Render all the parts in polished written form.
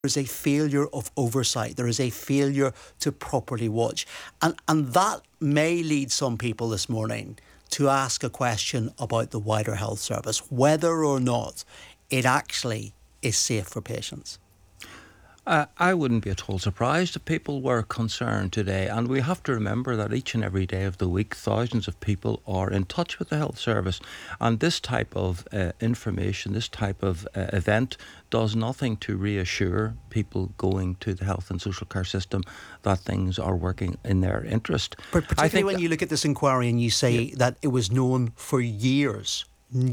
There's a failure of oversight. There is a failure to properly watch. And that may lead some people this morning to ask a question about the wider health service, whether or not it actually is safe for patients. I wouldn't be at all surprised if people were concerned today, and we have to remember that each and every day of the week thousands of people are in touch with the health service, and this type of information, this type of event does nothing to reassure people going to the health and social care system that things are working in their interest. But particularly when you look at this inquiry and you say that it was known for years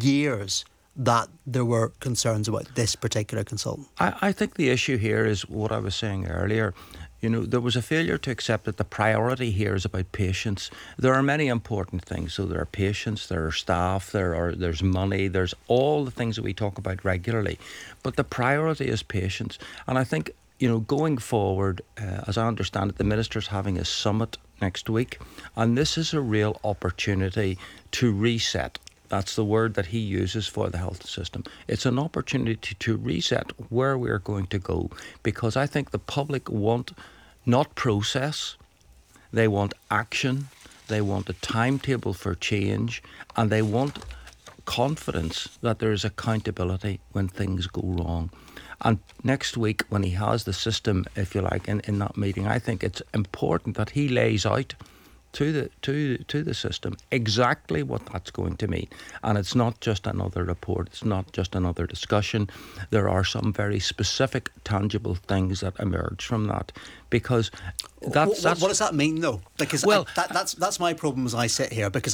that there were concerns about this particular consultant. I think the issue here is what I was saying earlier. There was a failure to accept that the priority here is about patients. There are many important things. So there are patients, there are staff, there's money, there's all the things that we talk about regularly. But the priority is patients. And I think, going forward, as I understand it, the Minister's having a summit next week. And this is a real opportunity to reset. That's the word that he uses for the health system. It's an opportunity to reset where we're going to go, because I think the public want not process, they want action, they want a timetable for change, and they want confidence that there is accountability when things go wrong. And next week, when he has the system, if you like, in that meeting, I think it's important that he lays out to the system exactly what that's going to mean. And it's not just another report, it's not just another discussion. There are some very specific, tangible things that emerge from that, because that's what does that mean though? Because that's my problem as I sit here, because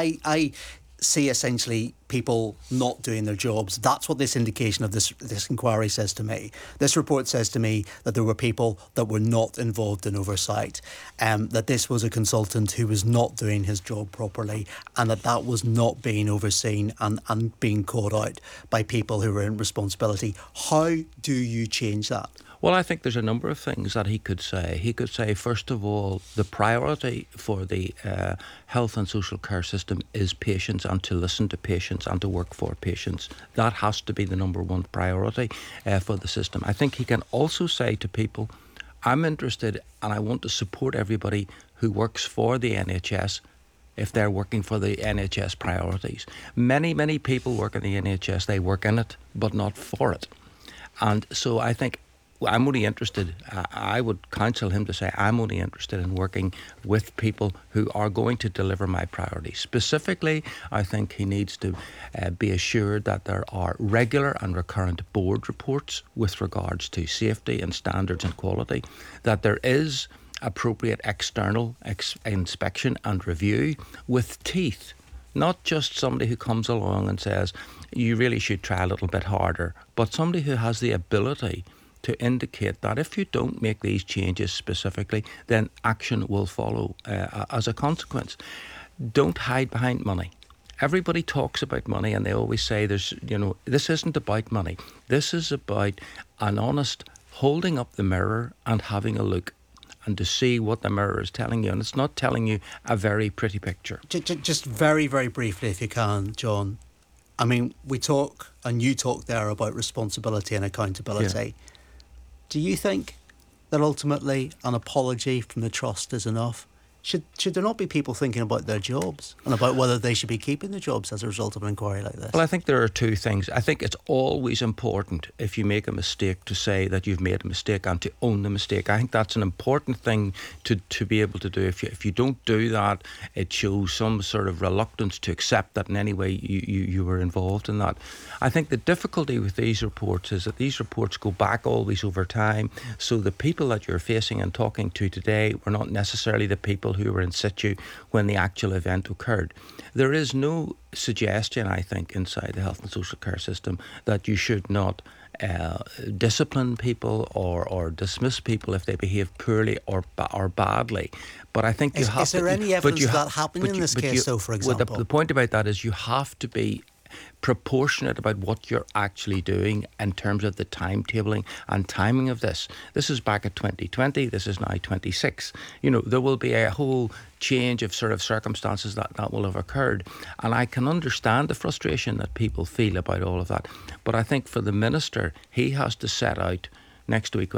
I see essentially people not doing their jobs. That's what this indication of this inquiry says to me. This report says to me that there were people that were not involved in oversight, that this was a consultant who was not doing his job properly, and that was not being overseen and being caught out by people who were in responsibility. How do you change that? Well, I think there's a number of things that he could say. He could say, first of all, the priority for the health and social care system is patients, and to listen to patients and to work for patients. That has to be the number one priority for the system. I think he can also say to people, I'm interested and I want to support everybody who works for the NHS if they're working for the NHS priorities. Many people work in the NHS, they work in it, but not for it. And so I think I'm only interested, I would counsel him to say, I'm only interested in working with people who are going to deliver my priorities. Specifically, I think he needs to be assured that there are regular and recurrent board reports with regards to safety and standards and quality, that there is appropriate external inspection and review with teeth. Not just somebody who comes along and says, you really should try a little bit harder, but somebody who has the ability to indicate that if you don't make these changes specifically, then action will follow as a consequence. Don't hide behind money. Everybody talks about money and they always say this isn't about money. This is about an honest holding up the mirror and having a look and to see what the mirror is telling you. And it's not telling you a very pretty picture. Just very, very briefly, if you can, John. I mean, we talk, and you talk there about responsibility and accountability. Yeah. Do you think that ultimately an apology from the Trust is enough? Should there not be people thinking about their jobs and about whether they should be keeping the jobs as a result of an inquiry like this? Well, I think there are two things. I think it's always important if you make a mistake to say that you've made a mistake and to own the mistake. I think that's an important thing to be able to do. If you don't do that, it shows some sort of reluctance to accept that in any way you were involved in that. I think the difficulty with these reports is that these reports go back always over time. So the people that you're facing and talking to today were not necessarily the people who were in situ when the actual event occurred. There is no suggestion, I think, inside the health and social care system that you should not discipline people or dismiss people if they behave poorly or badly. But I think you have to... Is there any evidence of that happening in this case, though, for example? Well, the point about that is you have to be proportionate about what you're actually doing in terms of the timetabling and timing of this. This is back at 2020, this is now 26. There will be a whole change of sort of circumstances that will have occurred. And I can understand the frustration that people feel about all of that. But I think for the Minister, he has to set out next week